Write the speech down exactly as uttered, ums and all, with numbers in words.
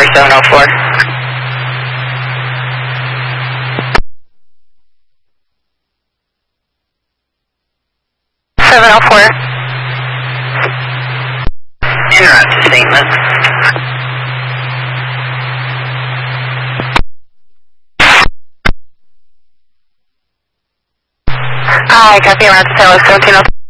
Tower seven oh four. seven oh four. En route to Saint Louis. Hi, copy, en route to Saint Louis, seventeen oh three.